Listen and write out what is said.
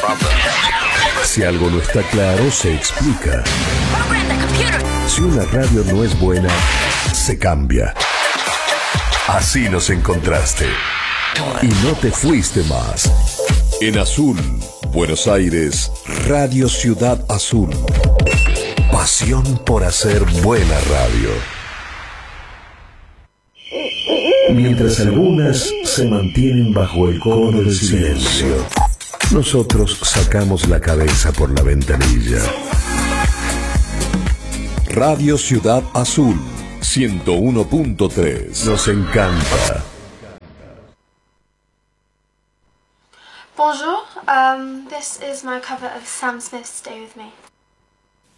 Si algo no está claro, se explica. Si una radio no es buena, se cambia. Así nos encontraste. Y no te fuiste más. En Azul, Buenos Aires, Radio Ciudad Azul. Pasión por hacer buena radio. Mientras algunas se mantienen bajo el cono del silencio, nosotros sacamos la cabeza por la ventanilla. Radio Ciudad Azul, 101.3. Nos encanta. Bonjour, this is my cover of Sam Smith's Stay With Me.